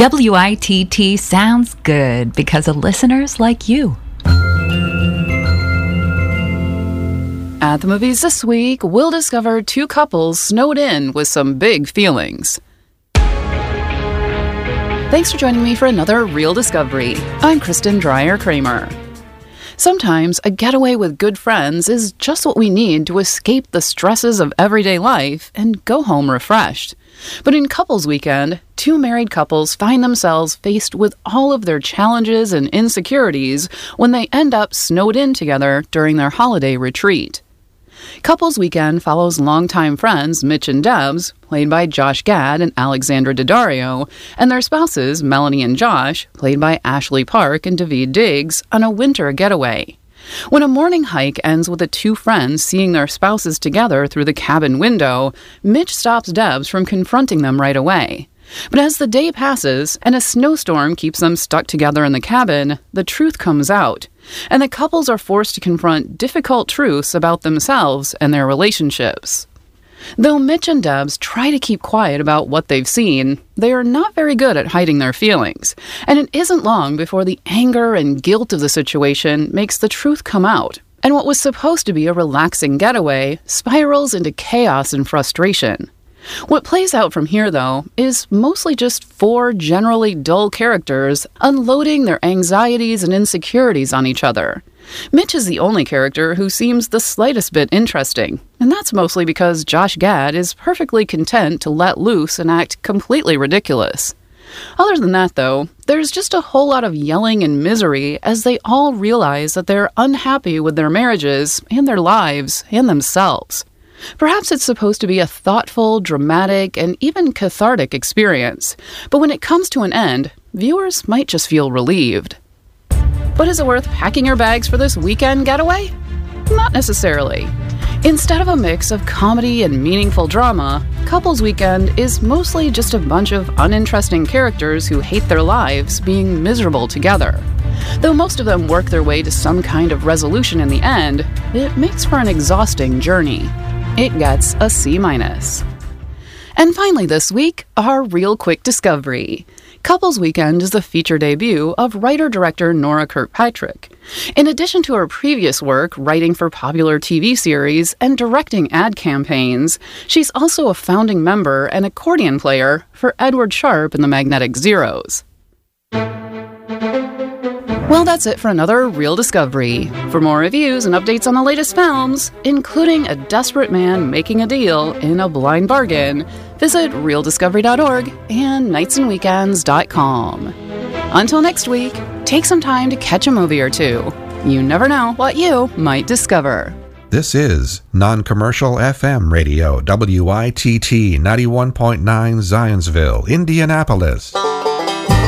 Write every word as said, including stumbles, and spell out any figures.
W I T T sounds good because of listeners like you. At the movies this week, we'll discover two couples snowed in with some big feelings. Thanks for joining me for another Real Discovery. I'm Kristen Dreyer-Kramer. Sometimes a getaway with good friends is just what we need to escape the stresses of everyday life and go home refreshed. But in Couples Weekend, two married couples find themselves faced with all of their challenges and insecurities when they end up snowed in together during their holiday retreat. Couples Weekend follows longtime friends Mitch and Debs, played by Josh Gad and Alexandra Daddario, and their spouses Melanie and Josh, played by Ashley Park and Daveed Diggs, on a winter getaway. When a morning hike ends with the two friends seeing their spouses together through the cabin window, Mitch stops Debs from confronting them right away. But as the day passes and a snowstorm keeps them stuck together in the cabin, the truth comes out, and the couples are forced to confront difficult truths about themselves and their relationships. Though Mitch and Debs try to keep quiet about what they've seen, they are not very good at hiding their feelings, and it isn't long before the anger and guilt of the situation makes the truth come out, and what was supposed to be a relaxing getaway spirals into chaos and frustration. What plays out from here, though, is mostly just four generally dull characters unloading their anxieties and insecurities on each other. Mitch is the only character who seems the slightest bit interesting, and that's mostly because Josh Gad is perfectly content to let loose and act completely ridiculous. Other than that, though, there's just a whole lot of yelling and misery as they all realize that they're unhappy with their marriages and their lives and themselves. Perhaps it's supposed to be a thoughtful, dramatic, and even cathartic experience, but when it comes to an end, viewers might just feel relieved. But is it worth packing your bags for this weekend getaway? Not necessarily. Instead of a mix of comedy and meaningful drama, Couples Weekend is mostly just a bunch of uninteresting characters who hate their lives being miserable together. Though most of them work their way to some kind of resolution in the end, it makes for an exhausting journey. It gets a C minus. And finally this week, our real quick discovery. Couples Weekend is the feature debut of writer-director Nora Kirkpatrick. In addition to her previous work writing for popular T V series and directing ad campaigns, she's also a founding member and accordion player for Edward Sharpe and the Magnetic Zeros. Well, that's it for another Real Discovery. For more reviews and updates on the latest films, including A Desperate Man Making a Deal in a Blind Bargain, visit real discovery dot org and nights and weekends dot com. Until next week, take some time to catch a movie or two. You never know what you might discover. This is Non-Commercial F M Radio, W I T T ninety-one point nine Zionsville, Indianapolis.